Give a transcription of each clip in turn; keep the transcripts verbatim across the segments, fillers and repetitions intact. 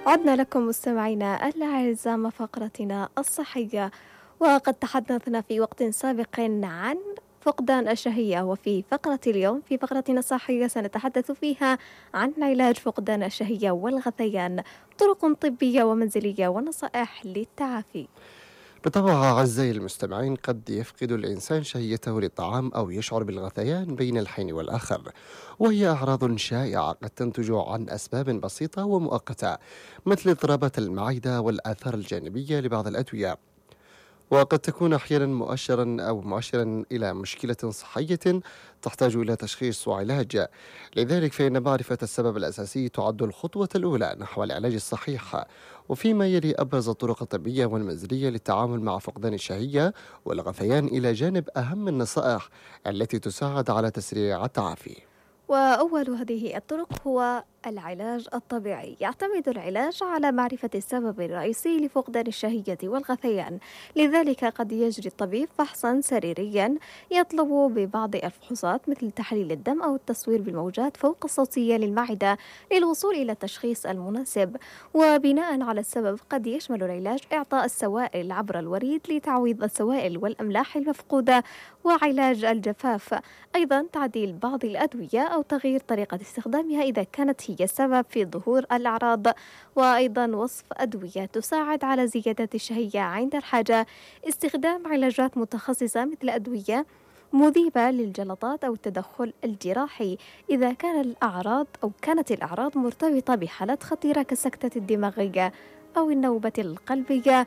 عدنا لكم مستمعينا الأعزاء مع فقرتنا الصحية. وقد تحدثنا في وقت سابق عن فقدان الشهية، وفي فقرة اليوم في فقرتنا الصحية سنتحدث فيها عن علاج فقدان الشهية والغثيان، طرق طبية ومنزلية ونصائح للتعافي. بالطبع أعزائي المستمعين، قد يفقد الإنسان شهيته للطعام أو يشعر بالغثيان بين الحين والآخر، وهي أعراض شائعة قد تنتج عن أسباب بسيطة ومؤقتة، مثل اضطرابات المعدة والآثار الجانبية لبعض الأدوية، وقد تكون أحيانا مؤشرا أو مؤشرا إلى مشكلة صحية تحتاج إلى تشخيص وعلاج. لذلك فإن معرفة السبب الأساسي تعد الخطوة الأولى نحو العلاج الصحيح. وفيما يلي أبرز الطرق الطبية والمنزلية للتعامل مع فقدان الشهية والغثيان، إلى جانب أهم النصائح التي تساعد على تسريع التعافي. وأول هذه الطرق هو العلاج الطبيعي. يعتمد العلاج على معرفة السبب الرئيسي لفقدان الشهية والغثيان، لذلك قد يجري الطبيب فحصا سريريا يطلب ببعض الفحوصات مثل تحليل الدم أو التصوير بالموجات فوق الصوتية للمعدة للوصول إلى التشخيص المناسب. وبناء على السبب قد يشمل العلاج إعطاء السوائل عبر الوريد لتعويض السوائل والأملاح المفقودة، وعلاج الجفاف، أيضا تعديل بعض الأدوية أو تغيير طريقة استخدامها إذا كانت هي السبب في ظهور الأعراض، وأيضا وصف أدوية تساعد على زيادة الشهية عند الحاجة، استخدام علاجات متخصصة مثل أدوية مذيبة للجلطات أو التدخل الجراحي إذا كان الأعراض أو كانت الأعراض مرتبطة بحالات خطيرة كالسكتة الدماغية أو النوبة القلبية،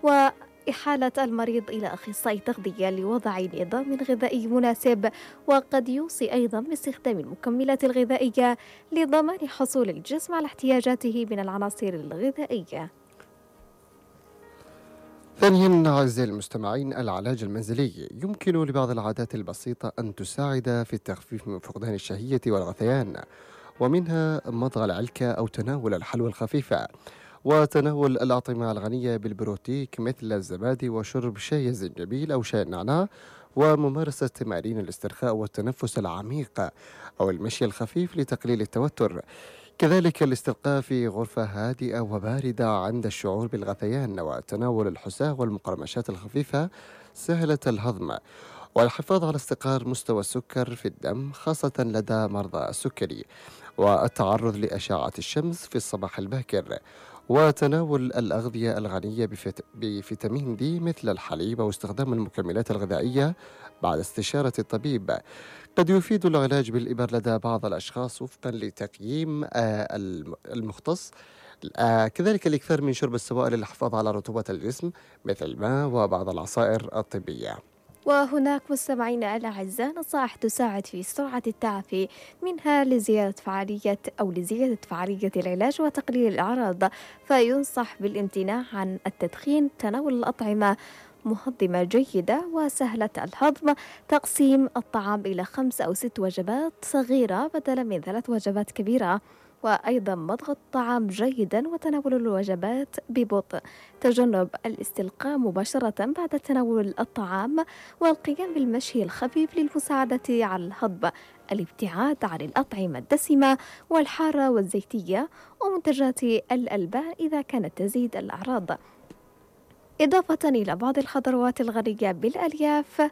وإحالة المريض إلى أخصائي تغذية لوضع نظام غذائي مناسب. وقد يوصي أيضا باستخدام المكملات الغذائية لضمان حصول الجسم على احتياجاته من العناصر الغذائية. ثانيا أعزائي المستمعين، العلاج المنزلي يمكن لبعض العادات البسيطة أن تساعد في التخفيف من فقدان الشهية والغثيان، ومنها مضغ العلكة أو تناول الحلوى الخفيفة، وتناول الأطعمة الغنية بالبروتيك مثل الزبادي، وشرب شاي الزنجبيل أو شاي النعناع، وممارسة تمارين الاسترخاء والتنفس العميق أو المشي الخفيف لتقليل التوتر. كذلك الاستلقاء في غرفة هادئة وباردة عند الشعور بالغثيان، وتناول الحساء والمقرمشات الخفيفة سهلة الهضم، والحفاظ على استقرار مستوى السكر في الدم خاصة لدى مرضى السكري، والتعرض لأشعة الشمس في الصباح الباكر، وتناول الأغذية الغنية بفيت... بفيتامين دي مثل الحليب، واستخدام المكملات الغذائية بعد استشارة الطبيب. قد يفيد العلاج بالإبر لدى بعض الأشخاص وفقا لتقييم آه، الم- المختص. آه، كذلك الإكثار من شرب السوائل للحفاظ على رطوبة الجسم مثل الماء وبعض العصائر الطبية. وهناك مستمعينا الأعزاء نصائح تساعد في سرعة التعافي، منها لزيادة فعالية أو لزيادة فعالية العلاج وتقليل الأعراض. فينصح بالامتناع عن التدخين، تناول الأطعمة مهضمة جيدة وسهلة الهضم، تقسيم الطعام إلى خمس أو ست وجبات صغيرة بدلا من ثلاث وجبات كبيرة، وأيضا مضغ الطعام جيدا وتناول الوجبات ببطء، تجنب الاستلقاء مباشرة بعد تناول الطعام، والقيام بالمشي الخفيف للمساعدة على الهضم، الابتعاد عن الأطعمة الدسمة والحارة والزيتية ومنتجات الألبان إذا كانت تزيد الأعراض، إضافة إلى بعض الخضروات الغنية بالألياف.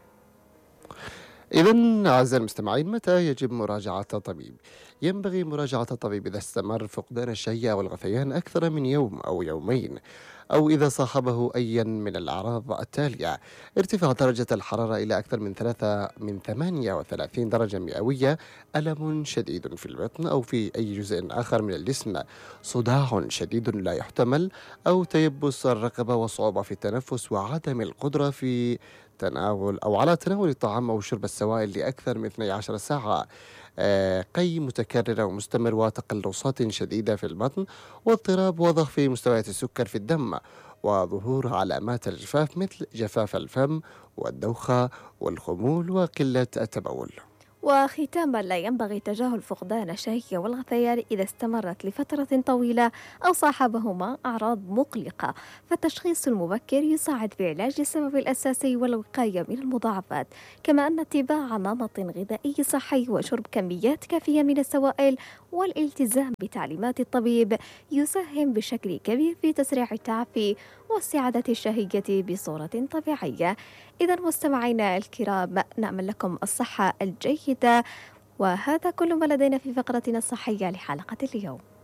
إذا أعزائي المستمعين، متى يجب مراجعة الطبيب؟ ينبغي مراجعة الطبيب إذا استمر فقدان الشهية والغثيان أكثر من يوم أو يومين، أو إذا صاحبه أي من الأعراض التالية: ارتفاع درجة الحرارة إلى أكثر من ثلاثة من ثمانية وثلاثين درجة مئوية، ألم شديد في البطن أو في أي جزء آخر من الجسم، صداع شديد لا يحتمل، أو تيبس الرقبة وصعوبة في التنفس، وعدم القدرة في تناول أو على تناول الطعام أو شرب السوائل لأكثر من اثنتي عشرة ساعة، آه، قي متكرر ومستمر وتقلصات شديدة في البطن، واضطراب واضح في مستويات السكر في الدم، وظهور علامات الجفاف مثل جفاف الفم والدوخة والخمول وقلة التبول. وختاما، لا ينبغي تجاهل فقدان الشهية والغثيان إذا استمرت لفترة طويلة أو صاحبهما أعراض مقلقة، فالتشخيص المبكر يساعد في علاج السبب الأساسي والوقاية من المضاعفات، كما أن اتباع نمط غذائي صحي وشرب كميات كافية من السوائل والالتزام بتعليمات الطبيب يساهم بشكل كبير في تسريع التعافي واستعادة الشهية بصورة طبيعية. إذا مستمعينا الكرام، نأمل لكم الصحة الجيدة، وهذا كل ما لدينا في فقرتنا الصحية لحلقة اليوم.